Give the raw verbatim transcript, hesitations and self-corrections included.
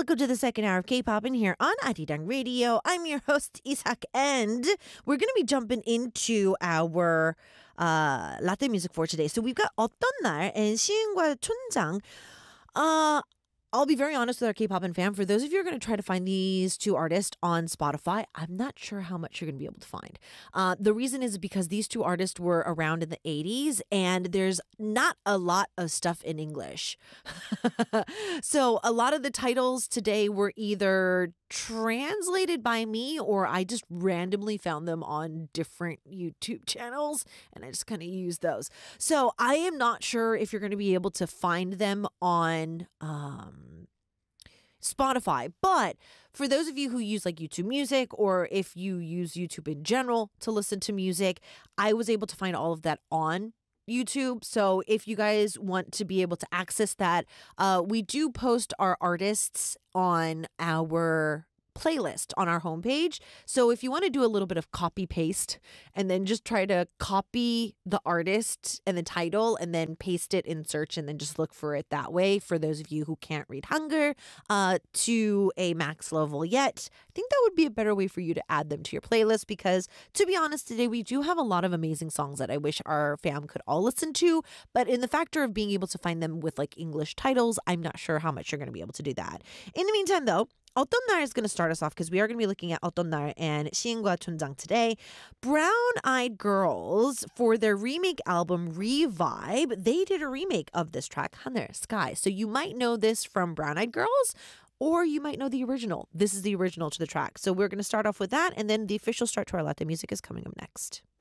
Welcome to the second hour of K-pop in here on Arirang Radio. I'm your host, Isak, and we're going to be jumping into our uh, Latte music for today. So we've got 어떤 날 and 시은과 춘장. Uh, I'll be very honest with our K-pop and fan. For those of you who are going to try to find these two artists on Spotify, I'm not sure how much you're going to be able to find. Uh, the reason is because these two artists were around in the eighties and there's not a lot of stuff in English. So a lot of the titles today were either translated by me or I just randomly found them on different YouTube channels and I just kind of use those. So I am not sure if you're going to be able to find them on um, Spotify, but for those of you who use like YouTube Music or if you use YouTube in general to listen to music, I was able to find all of that on YouTube. So if you guys want to be able to access that, uh, we do post our artists on our playlist on our homepage. So if you want to do a little bit of copy paste and then just try to copy the artist and the title and then paste it in search and then just look for it that way, for those of you who can't read Hangul uh, to a max level yet, I think that would be a better way for you to add them to your playlist because to be honest, today we do have a lot of amazing songs that I wish our fam could all listen to, but in the factor of being able to find them with like English titles, I'm not sure how much you're going to be able to do that. In the meantime though, 어떤 날 is going to start us off because we are going to be looking at 어떤 날 and 시은과 춘장 today. Brown Eyed Girls, for their remake album Revive, they did a remake of this track, 하늘, Sky. So you might know this from Brown Eyed Girls or you might know the original. This is the original to the track. So we're going to start off with that and then the official start to our latte music is coming up next.